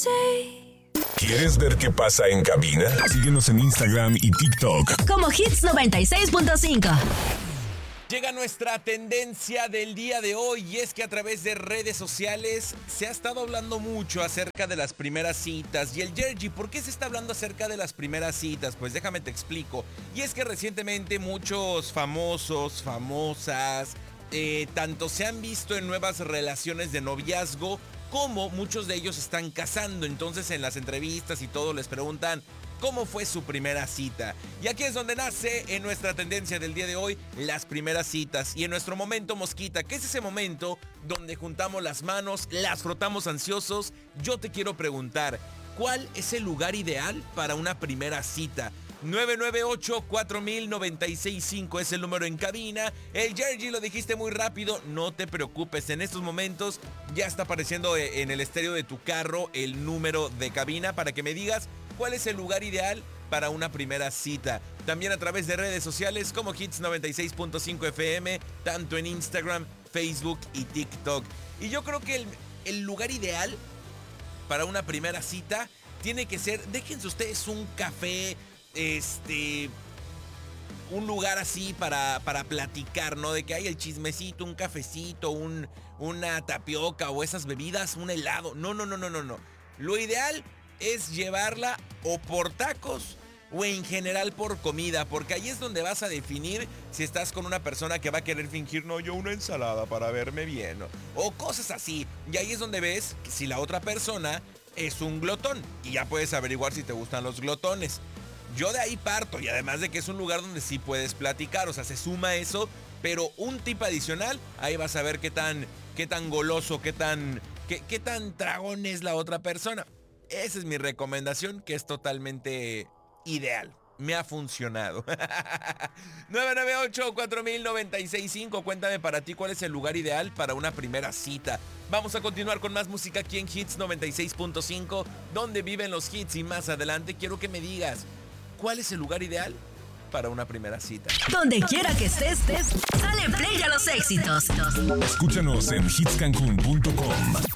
¿Quieres ver qué pasa en cabina? Síguenos en Instagram y TikTok como Hits 96.5. Llega nuestra tendencia del día de hoy y es que a través de redes sociales se ha estado hablando mucho acerca de las primeras citas. Y el Yergy, ¿por qué se está hablando acerca de las primeras citas? Pues déjame te explico. Y es que recientemente muchos famosos, famosas, tanto se han visto en nuevas relaciones de noviazgo como muchos de ellos están casando. Entonces en las entrevistas y todo les preguntan ¿cómo fue su primera cita? Y aquí es donde nace en nuestra tendencia del día de hoy las primeras citas. Y en nuestro momento mosquita, que es ese momento donde juntamos las manos, las frotamos ansiosos. Yo te quiero preguntar, ¿cuál es el lugar ideal para una primera cita? 998-4000-965 es el número en cabina. El Yergy lo dijiste muy rápido, no te preocupes. En estos momentos ya está apareciendo en el estéreo de tu carro el número de cabina para que me digas cuál es el lugar ideal para una primera cita. También a través de redes sociales como Hits 96.5 FM, tanto en Instagram, Facebook y TikTok. Y yo creo que el lugar ideal para una primera cita tiene que ser, déjense ustedes un café, un lugar así para platicar, ¿no? De que hay el chismecito, un cafecito, una tapioca o esas bebidas, un helado. No. Lo ideal es llevarla o por tacos o en general por comida, porque ahí es donde vas a definir si estás con una persona que va a querer fingir, no, yo una ensalada para verme bien, o cosas así. Y ahí es donde ves si la otra persona es un glotón y ya puedes averiguar si te gustan los glotones. Yo de ahí parto, y además de que es un lugar donde sí puedes platicar, o sea, se suma eso, pero un tip adicional, ahí vas a ver qué tan goloso, qué tan tragón es la otra persona. Esa es mi recomendación, que es totalmente ideal. Me ha funcionado. 998-4000-965. Cuéntame para ti cuál es el lugar ideal para una primera cita. Vamos a continuar con más música aquí en Hits 96.5, donde viven los hits. Y más adelante quiero que me digas cuál es el lugar ideal para una primera cita. Donde quiera que estés, sale Play a los éxitos. Escúchanos en hitscancun.com.